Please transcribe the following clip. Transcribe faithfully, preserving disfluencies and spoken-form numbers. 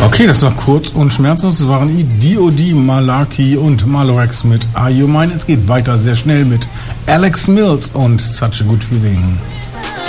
Okay, das war kurz und schmerzlos. Das waren D O D, Malarkey und Malorex mit Are You Mine? Es geht weiter sehr schnell mit Alex Mills und Such a Good Feeling.